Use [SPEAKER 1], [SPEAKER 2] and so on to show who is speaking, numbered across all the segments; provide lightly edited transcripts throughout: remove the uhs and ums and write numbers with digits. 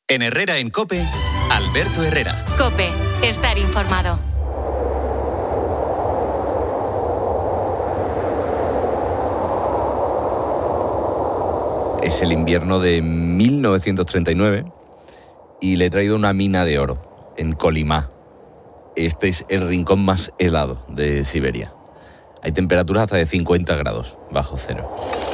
[SPEAKER 1] En Herrera en COPE, Alberto Herrera.
[SPEAKER 2] COPE, estar informado.
[SPEAKER 3] Es el invierno de 1939 y le he traído una mina de oro en Kolimá. Este es el rincón más helado de Siberia. Hay temperaturas hasta de 50 grados bajo cero.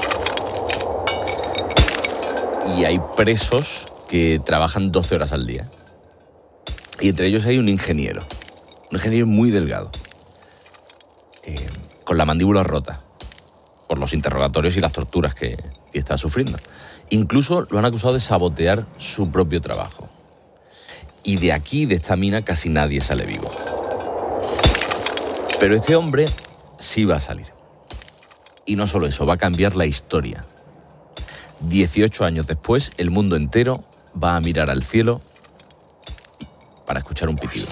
[SPEAKER 3] Y hay presos que trabajan 12 horas al día. Y entre ellos hay un ingeniero muy delgado, con la mandíbula rota por los interrogatorios y las torturas que está sufriendo. Incluso lo han acusado de sabotear su propio trabajo. Y de aquí, de esta mina, casi nadie sale vivo. Pero este hombre sí va a salir. Y no solo eso, va a cambiar la historia. 18 años después, el mundo entero va a mirar al cielo para escuchar un pitido.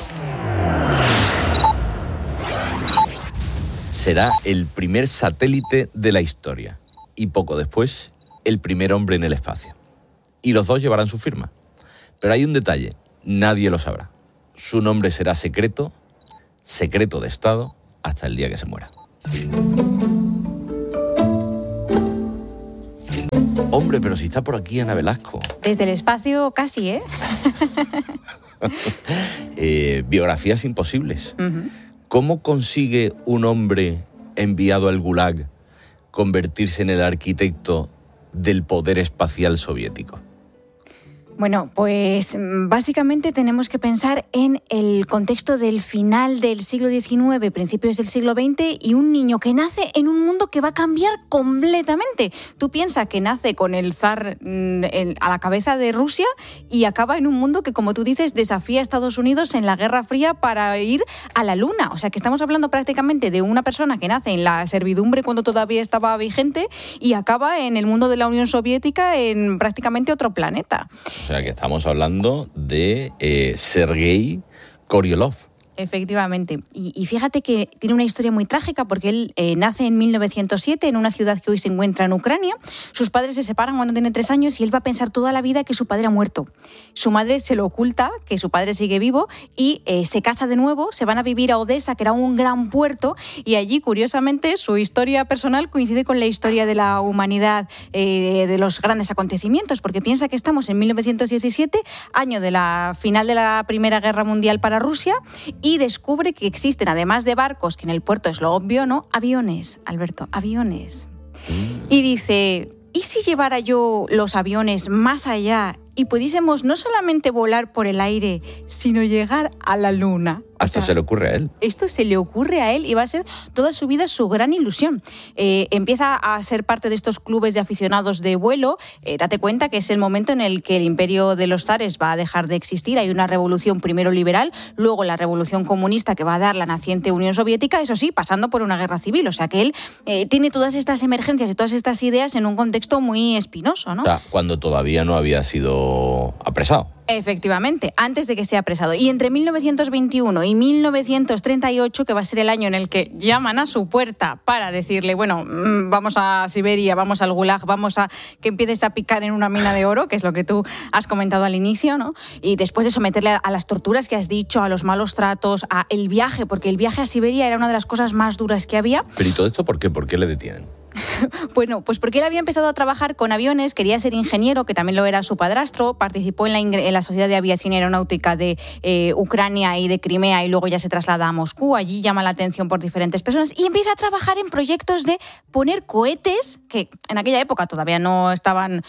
[SPEAKER 3] Será el primer satélite de la historia. Y poco después, el primer hombre en el espacio. Y los dos llevarán su firma. Pero hay un detalle, nadie lo sabrá. Su nombre será secreto de Estado, hasta el día que se muera. Hombre, pero si está por aquí Ana Velasco.
[SPEAKER 4] Desde el espacio casi, ¿eh?
[SPEAKER 3] Biografías imposibles.
[SPEAKER 4] Uh-huh.
[SPEAKER 3] ¿Cómo consigue un hombre enviado al Gulag convertirse en el arquitecto del poder espacial soviético?
[SPEAKER 4] Bueno, pues básicamente tenemos que pensar en el contexto del final del siglo XIX, principios del siglo XX, y un niño que nace en un mundo que va a cambiar completamente. Tú piensas que nace con el zar a la cabeza de Rusia y acaba en un mundo que, como tú dices, desafía a Estados Unidos en la Guerra Fría para ir a la Luna. O sea, que estamos hablando prácticamente de una persona que nace en la servidumbre cuando todavía estaba vigente y acaba en el mundo de la Unión Soviética en prácticamente otro planeta.
[SPEAKER 3] O sea, que estamos hablando de Sergei Korolev.
[SPEAKER 4] Efectivamente. Y fíjate que tiene una historia muy trágica porque él nace en 1907 en una ciudad que hoy se encuentra en Ucrania. Sus padres se separan cuando tiene 3 años y él va a pensar toda la vida que su padre ha muerto. Su madre se lo oculta, que su padre sigue vivo, y se casa de nuevo, se van a vivir a Odessa, que era un gran puerto, y allí, curiosamente, su historia personal coincide con la historia de la humanidad, de los grandes acontecimientos, porque piensa que estamos en 1917, año de la final de la Primera Guerra Mundial para Rusia, y descubre que existen, además de barcos, que en el puerto es lo obvio, ¿no? Aviones, Alberto, aviones. Y dice, ¿y si llevara yo los aviones más allá y pudiésemos no solamente volar por el aire, sino llegar a la Luna?
[SPEAKER 3] Esto se le ocurre a él.
[SPEAKER 4] Esto se le ocurre a él y va a ser toda su vida su gran ilusión. Empieza a ser parte de estos clubes de aficionados de vuelo. Date cuenta que es el momento en el que el imperio de los zares va a dejar de existir. Hay una revolución primero liberal, luego la revolución comunista que va a dar la naciente Unión Soviética, eso sí, pasando por una guerra civil. O sea que él tiene todas estas emergencias y todas estas ideas en un contexto muy espinoso, ¿no?
[SPEAKER 3] O sea, cuando todavía no había sido apresado.
[SPEAKER 4] Efectivamente, antes de que sea apresado. Y entre 1921 y 1938, que va a ser el año en el que llaman a su puerta para decirle, bueno, vamos a Siberia, vamos al Gulag, vamos a que empieces a picar en una mina de oro, que es lo que tú has comentado al inicio, ¿no? Y después de someterle a las torturas que has dicho, a los malos tratos, a el viaje, porque el viaje a Siberia era una de las cosas más duras que había.
[SPEAKER 3] ¿Pero y todo esto por qué? ¿Por qué le detienen?
[SPEAKER 4] Bueno, pues porque él había empezado a trabajar con aviones, quería ser ingeniero, que también lo era su padrastro, participó en la Sociedad de Aviación Aeronáutica de Ucrania y de Crimea y luego ya se traslada a Moscú, allí llama la atención por diferentes personas y empieza a trabajar en proyectos de poner cohetes, que en aquella época todavía no estaban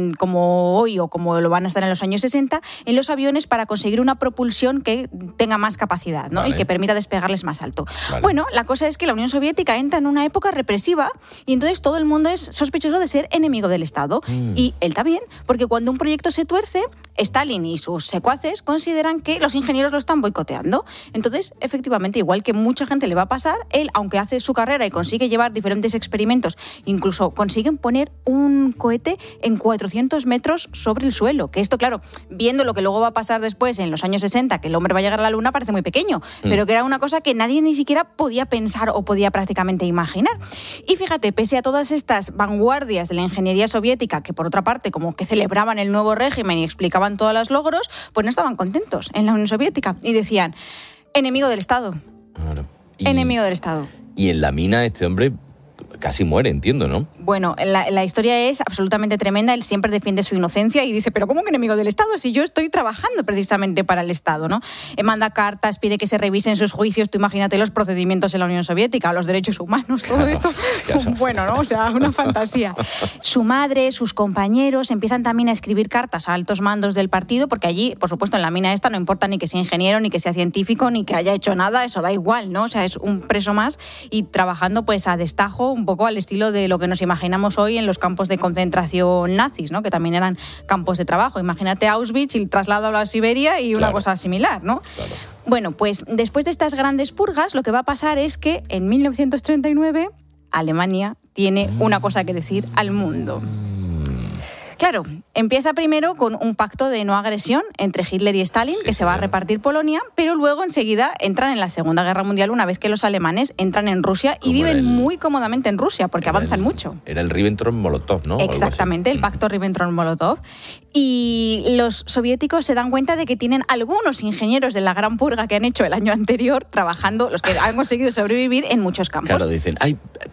[SPEAKER 4] como hoy o como lo van a estar en los años 60, en los aviones para conseguir una propulsión que tenga más capacidad, ¿no? Vale. Y que permita despegarles más alto. Vale. Bueno, la cosa es que la Unión Soviética entra en una época represiva y entonces todo el mundo es sospechoso de ser enemigo del Estado. Y él también, porque cuando un proyecto se tuerce, Stalin y sus secuaces consideran que los ingenieros lo están boicoteando. Entonces, efectivamente, igual que mucha gente le va a pasar, él, aunque hace su carrera y consigue llevar diferentes experimentos, incluso consiguen poner un cohete en 400 metros sobre el suelo. Que esto, claro, viendo lo que luego va a pasar después, en los años 60, que el hombre va a llegar a la Luna, parece muy pequeño, pero que era una cosa que nadie ni siquiera podía pensar o podía prácticamente imaginar. Y fíjate, pese a todas estas vanguardias de la ingeniería soviética, que por otra parte como que celebraban el nuevo régimen y explicaban celebraban todos los logros, pues no estaban contentos en la Unión Soviética y decían, enemigo del Estado.
[SPEAKER 3] Claro.
[SPEAKER 4] Enemigo del Estado.
[SPEAKER 3] Y en la mina este hombre casi muere, entiendo, ¿no?
[SPEAKER 4] Bueno, la historia es absolutamente tremenda. Él siempre defiende su inocencia y dice, pero ¿cómo que enemigo del Estado? Si yo estoy trabajando precisamente para el Estado, ¿no? Manda cartas, pide que se revisen sus juicios. Tú imagínate los procedimientos en la Unión Soviética, los derechos humanos, todo esto. Bueno, ¿no? O sea, una fantasía. Su madre, sus compañeros empiezan también a escribir cartas a altos mandos del partido, porque allí, por supuesto, en la mina esta no importa ni que sea ingeniero, ni que sea científico, ni que haya hecho nada, eso da igual, ¿no? O sea, es un preso más y trabajando pues a destajo, un poco al estilo de lo que nos imaginamos hoy en los campos de concentración nazis, ¿no? Que también eran campos de trabajo. Imagínate Auschwitz y el traslado a la Siberia y una cosa similar, ¿no? Claro. Bueno, pues después de estas grandes purgas, lo que va a pasar es que en 1939 Alemania tiene una cosa que decir al mundo. Claro, empieza primero con un pacto de no agresión entre Hitler y Stalin, que se va a repartir Polonia, pero luego enseguida entran en la Segunda Guerra Mundial una vez que los alemanes entran en Rusia y viven muy cómodamente en Rusia, porque avanzan mucho.
[SPEAKER 3] Era el Ribbentrop-Molotov, ¿no?
[SPEAKER 4] Exactamente, el pacto Ribbentrop-Molotov. Y los soviéticos se dan cuenta de que tienen algunos ingenieros de la Gran Purga que han hecho el año anterior trabajando, los que han conseguido sobrevivir en muchos campos.
[SPEAKER 3] Claro, dicen, ay...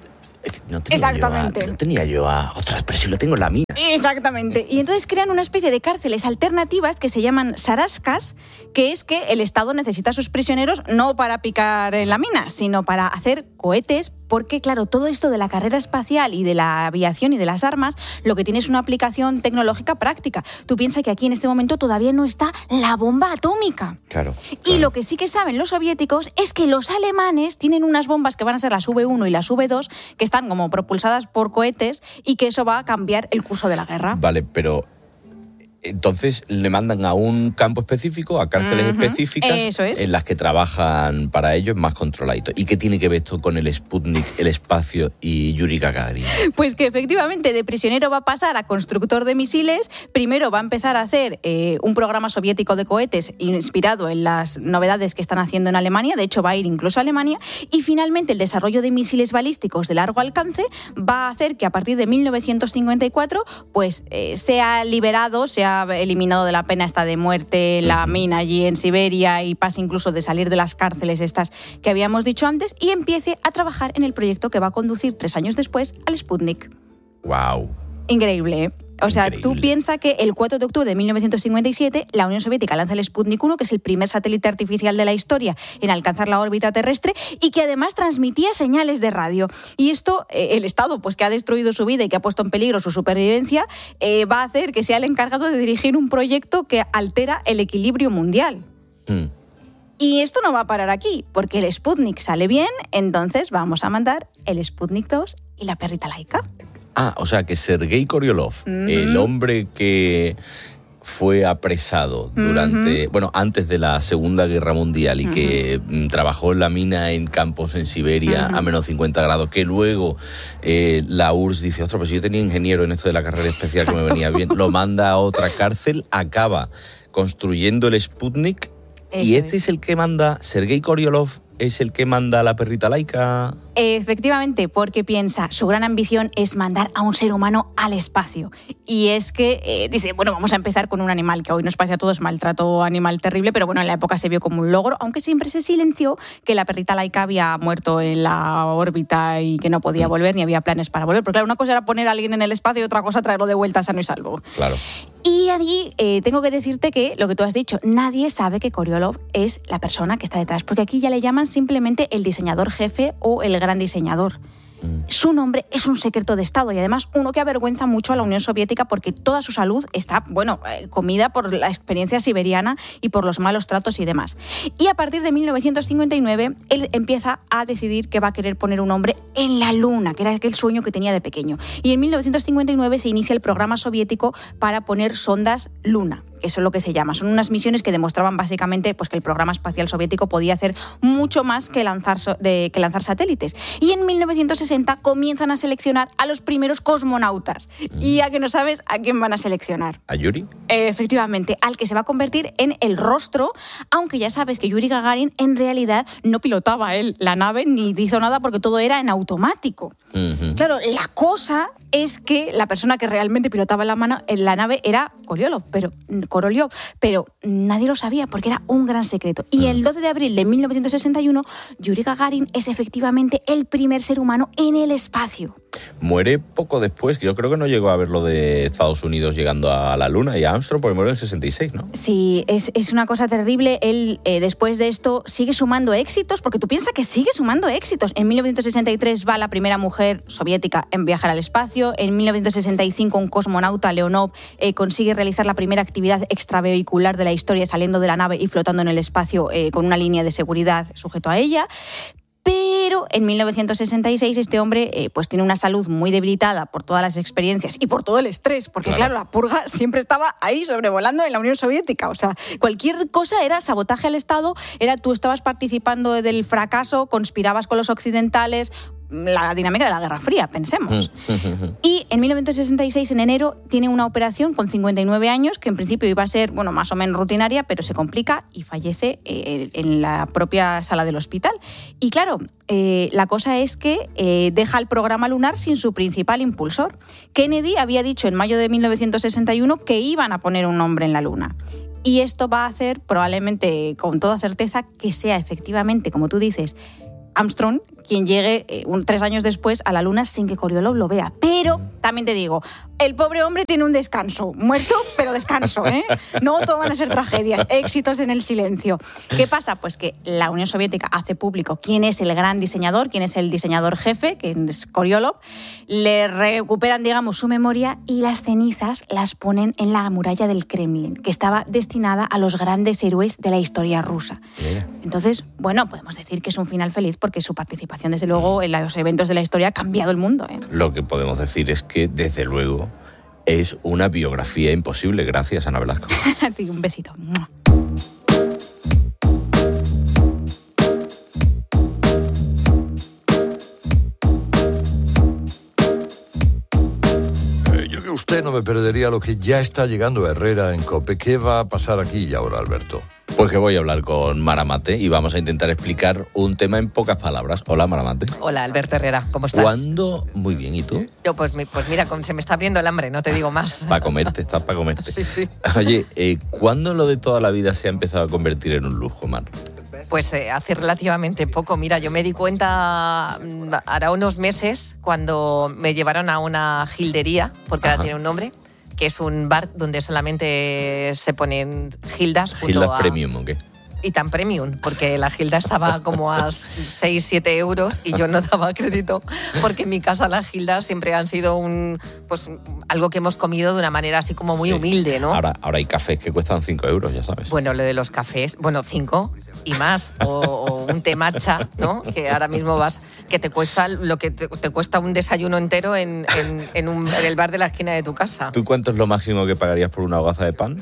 [SPEAKER 3] No tenía yo a... Ostras, pero si lo tengo en la mina.
[SPEAKER 4] Exactamente. Y entonces crean una especie de cárceles alternativas que se llaman sarascas, que es que el Estado necesita a sus prisioneros no para picar en la mina, sino para hacer cohetes, porque, claro, todo esto de la carrera espacial y de la aviación y de las armas, lo que tiene es una aplicación tecnológica práctica. Tú piensas que aquí en este momento todavía no está la bomba atómica.
[SPEAKER 3] Claro.
[SPEAKER 4] Y lo que sí que saben los soviéticos es que los alemanes tienen unas bombas que van a ser las V1 y las V2, que están como propulsadas por cohetes y que eso va a cambiar el curso de la guerra.
[SPEAKER 3] Vale, pero... Entonces le mandan a un campo específico, a cárceles específicas, en las que trabajan para ellos más controladito. ¿Y qué tiene que ver esto con el Sputnik, el espacio y Yuri Gagarin?
[SPEAKER 4] Pues que efectivamente de prisionero va a pasar a constructor de misiles. Primero va a empezar a hacer un programa soviético de cohetes inspirado en las novedades que están haciendo en Alemania. De hecho, va a ir incluso a Alemania. Y finalmente el desarrollo de misiles balísticos de largo alcance va a hacer que a partir de 1954 pues sea liberado, sea eliminado de la pena esta de muerte en la mina allí en Siberia y pase incluso de salir de las cárceles estas que habíamos dicho antes y empiece a trabajar en el proyecto que va a conducir 3 años después al Sputnik.
[SPEAKER 3] ¡Wow!
[SPEAKER 4] Increíble, ¿eh? O sea,
[SPEAKER 3] Increíble.
[SPEAKER 4] Tú piensas que el 4 de octubre de 1957 la Unión Soviética lanza el Sputnik 1, que es el primer satélite artificial de la historia en alcanzar la órbita terrestre y que además transmitía señales de radio. Y esto, el Estado, pues que ha destruido su vida y que ha puesto en peligro su supervivencia, va a hacer que sea el encargado de dirigir un proyecto que altera el equilibrio mundial. Y esto no va a parar aquí, porque el Sputnik sale bien, entonces vamos a mandar el Sputnik 2 y la perrita Laika.
[SPEAKER 3] Ah, o sea que Sergei Korolev, el hombre que fue apresado durante, antes de la Segunda Guerra Mundial y que trabajó en la mina en campos en Siberia a menos 50 grados, que luego la URSS dice, ostras, pues yo tenía ingeniero en esto de la carrera especial que me venía bien, lo manda a otra cárcel, acaba construyendo el Sputnik. ¿Y este es el que manda, Sergei Korolev, es el que manda a la perrita Laika?
[SPEAKER 4] Efectivamente, porque piensa, su gran ambición es mandar a un ser humano al espacio. Y es que dice, bueno, vamos a empezar con un animal que hoy nos parece a todos maltrato animal terrible, pero bueno, en la época se vio como un logro, aunque siempre se silenció que la perrita Laika había muerto en la órbita y que no podía volver ni había planes para volver. Porque claro, una cosa era poner a alguien en el espacio y otra cosa traerlo de vuelta sano y salvo.
[SPEAKER 3] Claro.
[SPEAKER 4] Y allí tengo que decirte que, lo que tú has dicho, nadie sabe que Korolev es la persona que está detrás, porque aquí ya le llaman simplemente el diseñador jefe o el gran diseñador. Su nombre es un secreto de Estado y además uno que avergüenza mucho a la Unión Soviética porque toda su salud está, comida por la experiencia siberiana y por los malos tratos y demás. Y a partir de 1959, él empieza a decidir que va a querer poner un hombre en la Luna, que era aquel sueño que tenía de pequeño. Y en 1959 se inicia el programa soviético para poner sondas Luna. Eso es lo que se llama. Son unas misiones que demostraban básicamente pues, que el programa espacial soviético podía hacer mucho más que lanzar satélites. Y en 1960 comienzan a seleccionar a los primeros cosmonautas. Y a que no sabes a quién van a seleccionar.
[SPEAKER 3] ¿A Yuri?
[SPEAKER 4] Efectivamente, al que se va a convertir en el rostro, aunque ya sabes que Yuri Gagarin en realidad no pilotaba él la nave ni hizo nada porque todo era en automático. Claro, la cosa es que la persona que realmente pilotaba la nave era Korolev, pero nadie lo sabía porque era un gran secreto. Y el 12 de abril de 1961, Yuri Gagarin es efectivamente el primer ser humano en el espacio.
[SPEAKER 3] Muere poco después, que yo creo que no llegó a ver lo de Estados Unidos llegando a la Luna y a Armstrong, porque muere en el 66, ¿no?
[SPEAKER 4] Sí, es una cosa terrible. Él, después de esto, sigue sumando éxitos, porque tú piensas que sigue sumando éxitos. En 1963 va la primera mujer soviética en viajar al espacio. En 1965 un cosmonauta, Leonov, consigue realizar la primera actividad extravehicular de la historia, saliendo de la nave y flotando en el espacio con una línea de seguridad sujeto a ella. Pero en 1966 este hombre pues tiene una salud muy debilitada por todas las experiencias y por todo el estrés, porque claro, la purga siempre estaba ahí sobrevolando en la Unión Soviética. O sea, cualquier cosa era sabotaje al Estado, tú estabas participando del fracaso, conspirabas con los occidentales, la dinámica de la Guerra Fría, pensemos. Y en 1966, en enero, tiene una operación con 59 años, que en principio iba a ser, más o menos rutinaria, pero se complica y fallece en la propia sala del hospital. Y claro, la cosa es que deja el programa lunar sin su principal impulsor. Kennedy había dicho en mayo de 1961 que iban a poner un hombre en la Luna. Y esto va a hacer, probablemente con toda certeza, que sea efectivamente, como tú dices, Armstrong quien llegue 3 años después a la Luna sin que Korolev lo vea. Pero, también te digo, el pobre hombre tiene un descanso. Muerto, pero descanso, ¿eh? No todo van a ser tragedias, éxitos en el silencio. ¿Qué pasa? Pues que la Unión Soviética hace público quién es el gran diseñador, quién es el diseñador jefe, que es Korolev. Le recuperan, digamos, su memoria y las cenizas las ponen en la muralla del Kremlin, que estaba destinada a los grandes héroes de la historia rusa. Entonces, podemos decir que es un final feliz porque su participación, desde luego, en los eventos de la historia ha cambiado el mundo, ¿eh?
[SPEAKER 3] Lo que podemos decir es que, desde luego, es una biografía imposible. Gracias, Ana Velasco.
[SPEAKER 4] Un besito.
[SPEAKER 5] Yo que usted no me perdería lo que ya está llegando a Herrera en COPE. ¿Qué va a pasar aquí y ahora, Alberto?
[SPEAKER 3] Pues que voy a hablar con Maramate y vamos a intentar explicar un tema en pocas palabras. Hola, Maramate.
[SPEAKER 6] Hola, Alberto Herrera, ¿cómo estás?
[SPEAKER 3] ¿Cuándo? Muy bien, ¿y tú?
[SPEAKER 6] Yo, pues mira, se me está abriendo el hambre, no te digo más.
[SPEAKER 3] Para comerte, estás para comerte.
[SPEAKER 6] Sí.
[SPEAKER 3] Oye, ¿cuándo lo de toda la vida se ha empezado a convertir en un lujo, Mar?
[SPEAKER 6] Pues hace relativamente poco. Mira, yo me di cuenta hará unos meses cuando me llevaron a una gildería, porque ahora tiene un nombre, que es un bar donde solamente se ponen gildas.
[SPEAKER 3] ¿Gildas premium o qué?
[SPEAKER 6] Y tan premium, porque la gilda estaba como a 6-7 euros y yo no daba crédito, porque en mi casa las gildas siempre han sido algo que hemos comido de una manera así como muy humilde, ¿no?
[SPEAKER 3] Ahora hay cafés que cuestan 5 euros, ya sabes.
[SPEAKER 6] Bueno, lo de los cafés, 5 y más, o un té matcha, ¿no? Que ahora mismo que te cuesta lo que te cuesta un desayuno entero en el bar de la esquina de tu casa.
[SPEAKER 3] ¿Tú cuánto es lo máximo que pagarías por una hogaza de pan?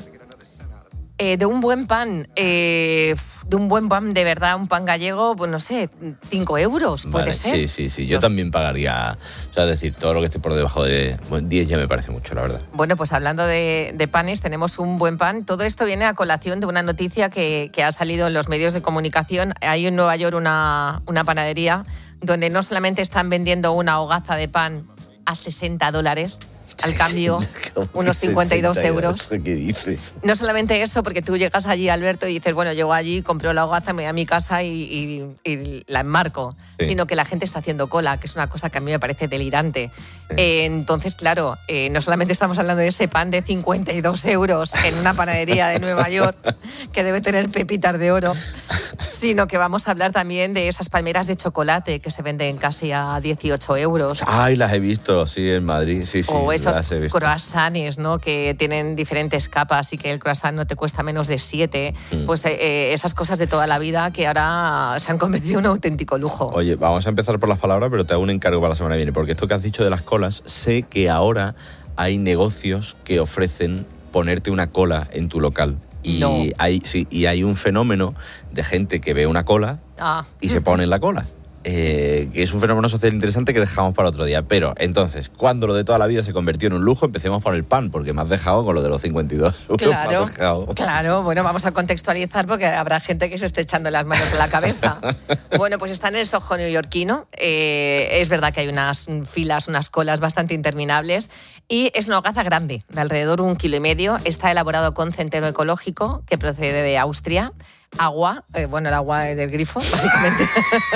[SPEAKER 6] De un buen pan, de verdad, un pan gallego, pues no sé, 5 euros, puede ser.
[SPEAKER 3] Sí. Yo también pagaría, es decir, todo lo que esté por debajo de 10 ya me parece mucho, la verdad.
[SPEAKER 6] Bueno, pues hablando de panes, tenemos un buen pan. Todo esto viene a colación de una noticia que ha salido en los medios de comunicación. Hay en Nueva York una panadería donde no solamente están vendiendo una hogaza de pan a $60, al cambio, unos 52 euros.
[SPEAKER 3] ¿Qué dices?
[SPEAKER 6] No solamente eso, porque tú llegas allí, Alberto, y dices, llego allí, compro la hogaza, me voy a mi casa y la enmarco. Sí. Sino que la gente está haciendo cola, que es una cosa que a mí me parece delirante. Sí. Entonces, claro, no solamente estamos hablando de ese pan de 52 euros en una panadería de Nueva York, que debe tener pepitas de oro, sino que vamos a hablar también de esas palmeras de chocolate que se venden casi a 18 euros.
[SPEAKER 3] Ay, las he visto, sí, en Madrid, sí.
[SPEAKER 6] O esos croissants, ¿no? Que tienen diferentes capas y que el croissant no te cuesta menos de 7. Pues esas cosas de toda la vida que ahora se han convertido en un auténtico lujo.
[SPEAKER 3] Oye, vamos a empezar por las palabras, pero te hago un encargo para la semana que viene, porque esto que has dicho de las colas, sé que ahora hay negocios que ofrecen ponerte una cola en tu local. Y hay un fenómeno de gente que ve una cola y se pone en la cola. que es un fenómeno social interesante que dejamos para otro día. Pero, entonces, cuando lo de toda la vida se convirtió en un lujo, empecemos por el pan, porque me has dejado con lo de los 52 euros.
[SPEAKER 6] Claro, bueno, vamos a contextualizar porque habrá gente que se esté echando las manos en la cabeza. Bueno, pues está en el Soho neoyorquino. Es verdad que hay unas filas, unas colas bastante interminables y es una hogaza grande, de alrededor 1,5 kilos. Está elaborado con centeno ecológico que procede de Austria. Agua, el agua es del grifo, básicamente.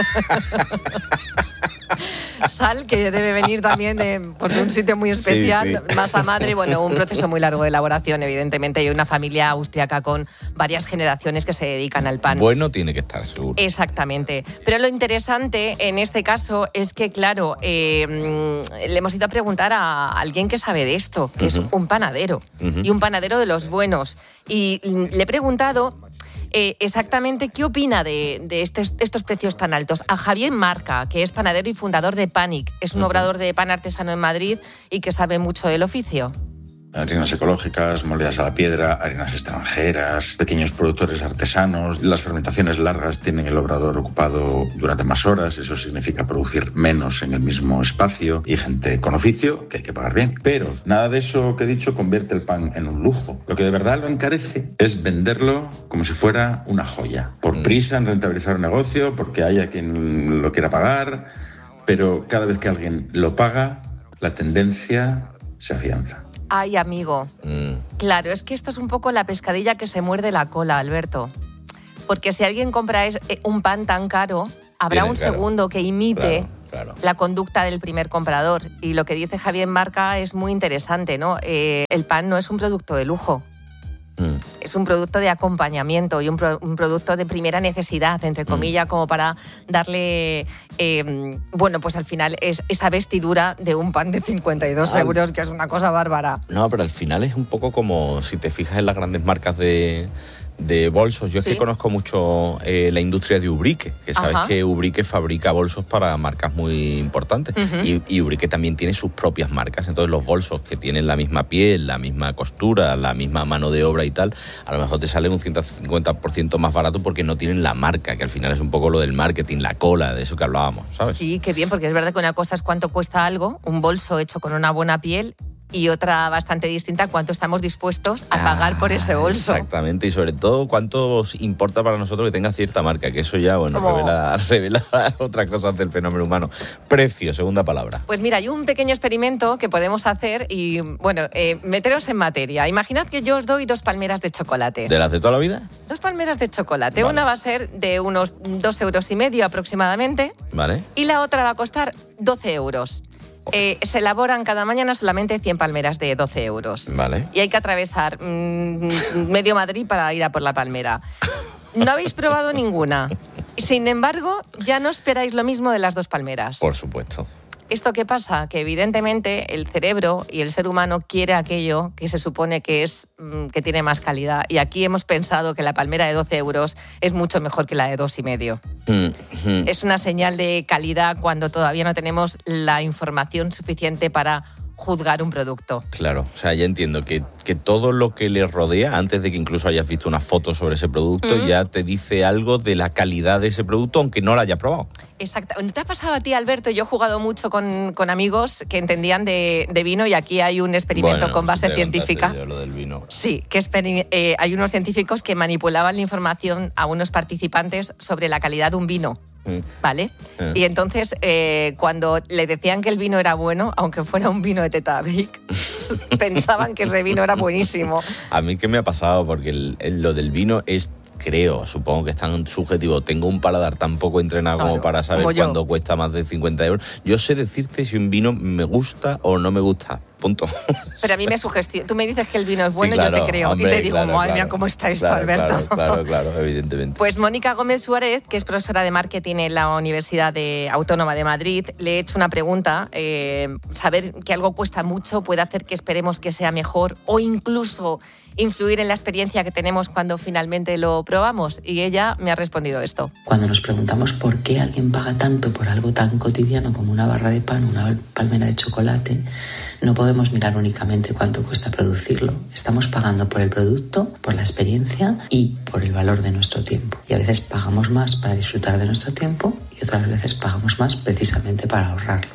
[SPEAKER 6] Sal, que debe venir también de un sitio muy especial, sí. Masa madre, un proceso muy largo de elaboración, evidentemente. Hay una familia austriaca con varias generaciones que se dedican al pan.
[SPEAKER 3] Bueno, tiene que estar, seguro.
[SPEAKER 6] Exactamente. Pero lo interesante en este caso es que, claro, le hemos ido a preguntar a alguien que sabe de esto, que es un panadero, y un panadero de los buenos. Y le he preguntado exactamente qué opina de estos precios tan altos. A Javier Marca, que es panadero y fundador de Panic. Es un obrador de pan artesano en Madrid y que sabe mucho del oficio.
[SPEAKER 7] Harinas ecológicas, molidas a la piedra, harinas extranjeras, pequeños productores artesanos. Las fermentaciones largas tienen el obrador ocupado durante más horas, eso significa producir menos en el mismo espacio, y gente con oficio que hay que pagar bien. Pero nada de eso que he dicho convierte el pan en un lujo. Lo que de verdad lo encarece es venderlo como si fuera una joya. Por prisa en rentabilizar un negocio, porque haya quien lo quiera pagar, pero cada vez que alguien lo paga, la tendencia se afianza.
[SPEAKER 6] Ay, amigo. Claro, es que esto es un poco la pescadilla que se muerde la cola, Alberto. Porque si alguien compra un pan tan caro, habrá un segundo que imite la conducta del primer comprador. Y lo que dice Javier Marca es muy interesante, ¿no? El pan no es un producto de lujo. Es un producto de acompañamiento y un producto de primera necesidad, entre comillas, como para darle, pues al final es esa vestidura de un pan de 52 euros, que es una cosa bárbara.
[SPEAKER 3] No, pero al final es un poco como si te fijas en las grandes marcas de bolsos. Yo es que conozco mucho la industria de Ubrique, que sabes que Ubrique fabrica bolsos para marcas muy importantes. Y Ubrique también tiene sus propias marcas. Entonces los bolsos que tienen la misma piel, la misma costura, la misma mano de obra y tal, a lo mejor te salen un 150% más barato porque no tienen la marca, que al final es un poco lo del marketing, la cola, de eso que hablábamos, ¿sabes?
[SPEAKER 6] Sí, qué bien, porque es verdad que una cosa es cuánto cuesta algo, un bolso hecho con una buena piel, y otra bastante distinta, cuánto estamos dispuestos a pagar por ese bolso.
[SPEAKER 3] Exactamente, y sobre todo cuánto importa para nosotros que tenga cierta marca, que eso ya, revela otras cosas del fenómeno humano. Precio, segunda palabra.
[SPEAKER 6] Pues mira, hay un pequeño experimento que podemos hacer y, meteros en materia. Imaginad que yo os doy 2 palmeras de chocolate.
[SPEAKER 3] ¿De las de toda la vida?
[SPEAKER 6] 2 palmeras de chocolate. Vale. Una va a ser de unos 2,5 euros aproximadamente. Vale. Y la otra va a costar 12 euros. Se elaboran cada mañana solamente 100 palmeras de 12 euros.
[SPEAKER 3] Vale.
[SPEAKER 6] Y hay que atravesar medio Madrid para ir a por la palmera. No habéis probado ninguna. Sin embargo, ya no esperáis lo mismo de las 2 palmeras.
[SPEAKER 3] Por supuesto.
[SPEAKER 6] ¿Esto qué pasa? Que evidentemente el cerebro y el ser humano quiere aquello que se supone que que tiene más calidad. Y aquí hemos pensado que la palmera de 12 euros es mucho mejor que la de 2,5. Es una señal de calidad cuando todavía no tenemos la información suficiente para juzgar un producto.
[SPEAKER 3] Claro, o sea, ya entiendo que todo lo que le rodea, antes de que incluso hayas visto una foto sobre ese producto, ya te dice algo de la calidad de ese producto, aunque no lo hayas probado.
[SPEAKER 6] Exacto. ¿Te ha pasado a ti, Alberto? Yo he jugado mucho con amigos que entendían de vino, y aquí hay un experimento con base científica.
[SPEAKER 3] Yo, lo del vino.
[SPEAKER 6] Sí, que hay unos científicos que manipulaban la información a unos participantes sobre la calidad de un vino. ¿Vale? Y entonces, cuando le decían que el vino era bueno, aunque fuera un vino de Teta Vic, pensaban que ese vino era buenísimo.
[SPEAKER 3] A mí, ¿qué me ha pasado? Porque lo del vino es... supongo que es tan subjetivo. Tengo un paladar tan poco entrenado como para saber cuándo cuesta más de 50 euros. Yo sé decirte si un vino me gusta o no me gusta. Punto.
[SPEAKER 6] Pero a mí me sugestiona. Tú me dices que el vino es bueno, yo te creo. Hombre, y te digo, madre mía, ¿cómo está esto, Alberto?
[SPEAKER 3] Claro, evidentemente.
[SPEAKER 6] Pues Mónica Gómez Suárez, que es profesora de marketing en la Universidad Autónoma de Madrid, le he hecho una pregunta. Saber que algo cuesta mucho puede hacer que esperemos que sea mejor, o incluso influir en la experiencia que tenemos cuando finalmente lo probamos. Y ella me ha respondido esto.
[SPEAKER 8] Cuando nos preguntamos por qué alguien paga tanto por algo tan cotidiano como una barra de pan, una palmera de chocolate, no podemos podemos mirar únicamente cuánto cuesta producirlo. Estamos pagando por el producto, por la experiencia y por el valor de nuestro tiempo. Y a veces pagamos más para disfrutar de nuestro tiempo y otras veces pagamos más precisamente para ahorrarlo.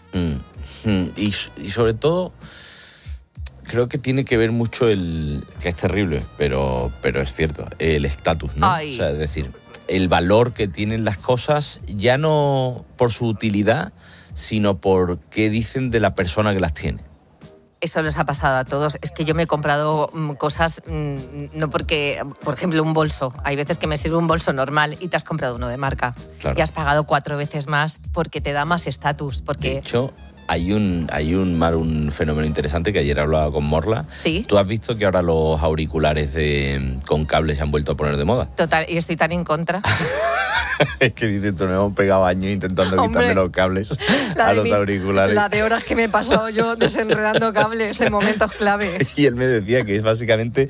[SPEAKER 3] Y sobre todo, creo que tiene que ver mucho que es terrible, pero es cierto, el estatus, ¿no?
[SPEAKER 6] Ay.
[SPEAKER 3] O sea, es decir, el valor que tienen las cosas, ya no por su utilidad, sino por qué dicen de la persona que las tiene.
[SPEAKER 6] Eso les ha pasado a todos. Es que yo me he comprado cosas, no porque, por ejemplo, un bolso. Hay veces que me sirve un bolso normal y te has comprado uno de marca.
[SPEAKER 3] Claro.
[SPEAKER 6] Y has pagado 4 veces más porque te da más estatus. Porque...
[SPEAKER 3] De hecho, hay un fenómeno interesante que ayer hablaba con Morla.
[SPEAKER 6] ¿Sí?
[SPEAKER 3] ¿Tú has visto que ahora los auriculares con cables se han vuelto a poner de moda?
[SPEAKER 6] Total, y estoy tan en contra.
[SPEAKER 3] Es que dices, nos hemos pegado años intentando quitarle los cables a los auriculares.
[SPEAKER 6] La de horas que me he pasado yo desenredando cables en momentos clave.
[SPEAKER 3] Y él me decía que es básicamente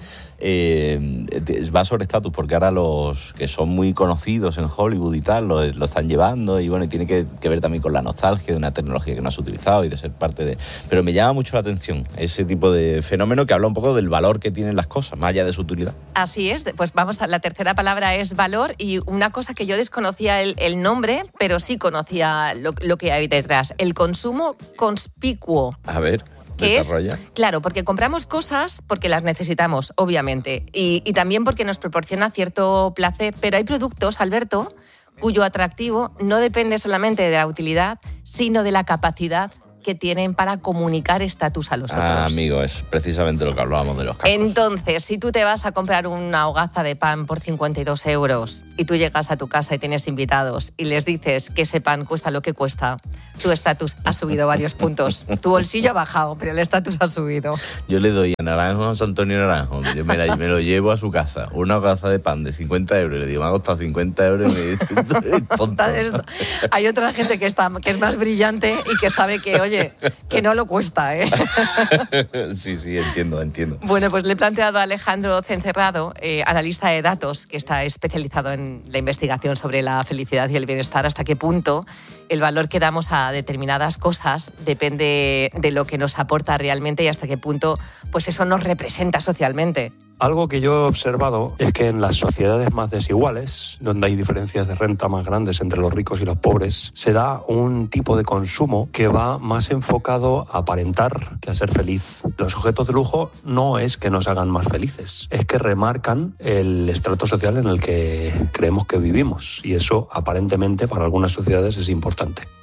[SPEAKER 3] va sobre estatus, porque ahora los que son muy conocidos en Hollywood y tal lo están llevando, y bueno, y tiene que ver también con la nostalgia de una tecnología que no has utilizado y de ser parte de... Pero me llama mucho la atención ese tipo de fenómeno que habla un poco del valor que tienen las cosas, más allá de su utilidad.
[SPEAKER 6] Así es, pues vamos a la tercera palabra, es valor, y una cosa que yo desconocía el nombre, pero sí conocía lo que hay detrás, el consumo conspicuo.
[SPEAKER 3] A ver,
[SPEAKER 6] ¿Qué
[SPEAKER 3] desarrolla.
[SPEAKER 6] Claro, porque compramos cosas porque las necesitamos, obviamente, y también porque nos proporciona cierto placer, pero hay productos, Alberto, cuyo atractivo no depende solamente de la utilidad, sino de la capacidad que tienen para comunicar estatus a los otros.
[SPEAKER 3] Amigo, es precisamente lo que hablábamos de los cascos.
[SPEAKER 6] Entonces, si tú te vas a comprar una hogaza de pan por 52 euros y tú llegas a tu casa y tienes invitados y les dices que ese pan cuesta lo que cuesta, tu estatus ha subido varios puntos. Tu bolsillo ha bajado, pero el estatus ha subido.
[SPEAKER 3] Yo le doy a Naranjo, a José Antonio Naranjo, yo me lo llevo a su casa, una hogaza de pan de 50 euros, y le digo, me ha costado 50 euros y me dice, eres tonto.
[SPEAKER 6] Hay otra gente que es más brillante y que sabe que, oye, que no lo cuesta, ¿eh?
[SPEAKER 3] Sí, entiendo.
[SPEAKER 6] Bueno, pues le he planteado a Alejandro Cencerrado, analista de datos, que está especializado en la investigación sobre la felicidad y el bienestar, hasta qué punto el valor que damos a determinadas cosas depende de lo que nos aporta realmente y hasta qué punto pues eso nos representa socialmente.
[SPEAKER 9] Algo que yo he observado es que en las sociedades más desiguales, donde hay diferencias de renta más grandes entre los ricos y los pobres, se da un tipo de consumo que va más enfocado a aparentar que a ser feliz. Los objetos de lujo no es que nos hagan más felices, es que remarcan el estrato social en el que creemos que vivimos, y eso aparentemente para algunas sociedades es importante.